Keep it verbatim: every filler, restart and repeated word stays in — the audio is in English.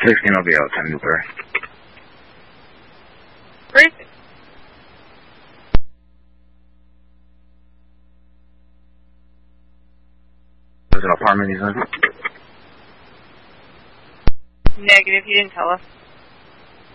sixteen will be out, ten Newbury. Great. There's an apartment he's in? Negative, he didn't tell us.